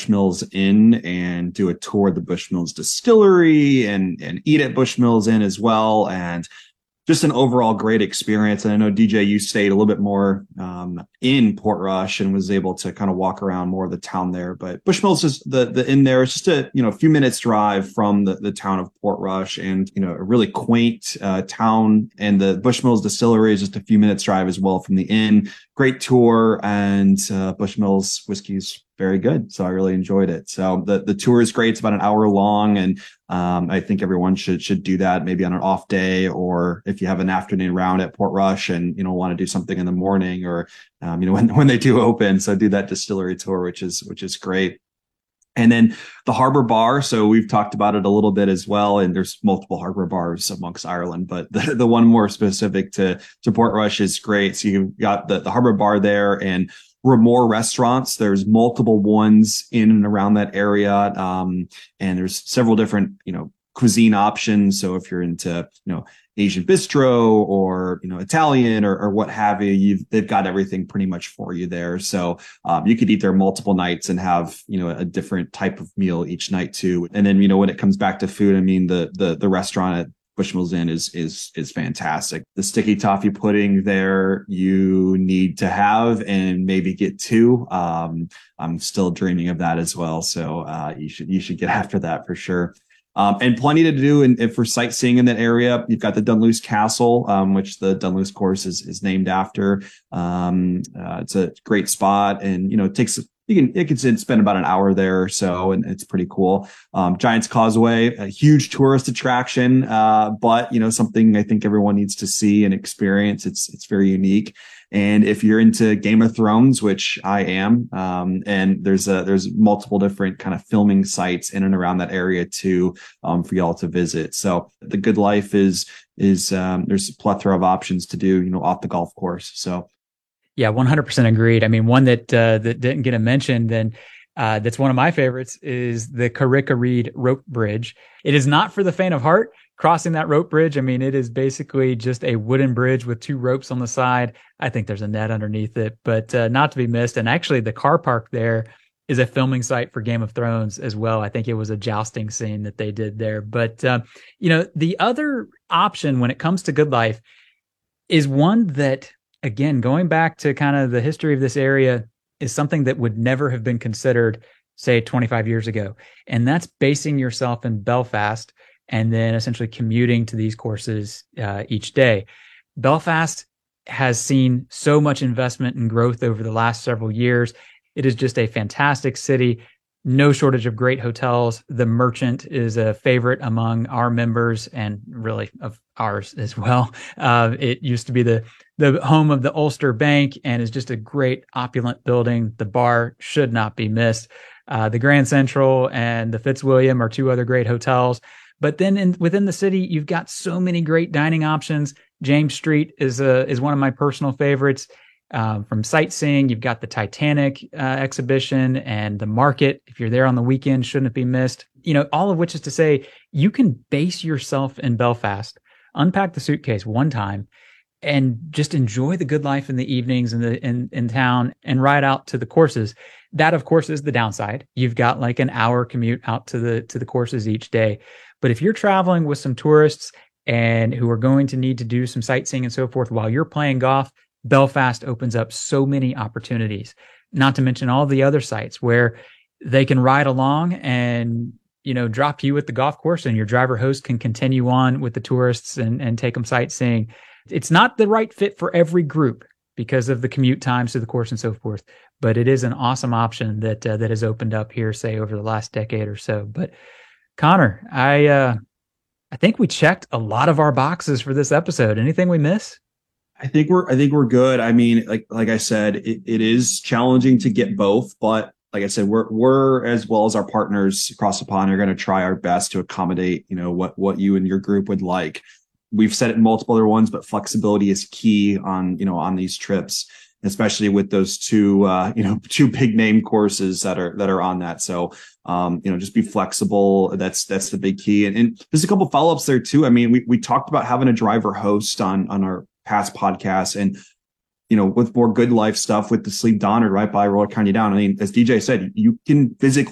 Bushmills Inn and do a tour of the Bushmills distillery and eat at Bushmills Inn as well. And just an overall great experience. And I know DJ, you stayed a little bit more in Portrush and was able to kind of walk around more of the town there. But Bushmills is the inn there. It's just a few minutes drive from the town of Portrush, and a really quaint town. And the Bushmills distillery is just a few minutes drive as well from the inn. Great tour, and Bushmills whiskey's very good. So I really enjoyed it. So the tour is great. It's about an hour long, and I think everyone should do that maybe on an off day, or if you have an afternoon round at Portrush and want to do something in the morning, or when they do open. So do that distillery tour, which is great. And then the Harbor Bar. So we've talked about it a little bit as well. And there's multiple harbor bars amongst Ireland, but the one more specific to Portrush is great. So you've got the Harbor Bar there, and Ramor restaurants. There's multiple ones in and around that area. And there's several different, cuisine options. So if you're into, Asian bistro or, Italian or what have you, they've got everything pretty much for you there. So you could eat there multiple nights and have, a different type of meal each night too. And then, when it comes back to food, I mean, the restaurant at Bushmills Inn is fantastic. The sticky toffee pudding there you need to have and maybe get two. I'm still dreaming of that as well. So you should get after that for sure. And plenty to do and for sightseeing in that area. You've got the Dunluce Castle, which the Dunluce course is named after. It's a great spot, and it takes you can spend about an hour there or so, and it's pretty cool. Giant's Causeway, a huge tourist attraction, but something I think everyone needs to see and experience. It's very unique. And if you're into Game of Thrones, which I am, and there's multiple different kind of filming sites in and around that area too, for y'all to visit. So the Good Life is there's a plethora of options to do, off the golf course. So. Yeah, 100% agreed. I mean, one that didn't get a mention, then that's one of my favorites, is the Carrick Reed Rope Bridge. It is not for the faint of heart. Crossing that rope bridge, I mean, it is basically just a wooden bridge with two ropes on the side. I think there's a net underneath it, but not to be missed. And actually, the car park there is a filming site for Game of Thrones as well. I think it was a jousting scene that they did there. But, the other option when it comes to Good Life is one that, again, going back to kind of the history of this area, is something that would never have been considered, say, 25 years ago. And that's basing yourself in Belfast and then essentially commuting to these courses each day. Belfast has seen so much investment and growth over the last several years. It is just a fantastic city. No shortage of great hotels. The Merchant is a favorite among our members and really of ours as well. It used to be the home of the Ulster Bank and is just a great opulent building. The bar should not be missed. The Grand Central and the Fitzwilliam are two other great hotels. But then within the city, you've got so many great dining options. James Street is one of my personal favorites. From sightseeing, you've got the Titanic exhibition and the market. If you're there on the weekend, shouldn't it be missed? All of which is to say, you can base yourself in Belfast, unpack the suitcase one time, and just enjoy the Good Life in the evenings in town and ride out to the courses. That, of course, is the downside. You've got like an hour commute out to the courses each day. But if you're traveling with some tourists and who are going to need to do some sightseeing and so forth while you're playing golf, Belfast opens up so many opportunities, not to mention all the other sites where they can ride along and, drop you at the golf course and your driver host can continue on with the tourists and take them sightseeing. It's not the right fit for every group because of the commute times to the course and so forth, but it is an awesome option that has opened up here, say, over the last decade or so. But Connor, I think we checked a lot of our boxes for this episode. Anything we miss? I think we're good. I mean, like I said, it is challenging to get both, but like I said, we're as well as our partners across the pond are going to try our best to accommodate, what you and your group would like. We've said it in multiple other ones, but flexibility is key on these trips, especially with those two big name courses that are on that. So, just be flexible. That's the big key. And there's a couple follow-ups there too. I mean, we talked about having a driver host on our past podcasts, and with more Good Life stuff with the Sleep Donner right by Royal County Down. I mean, as DJ said, you can physically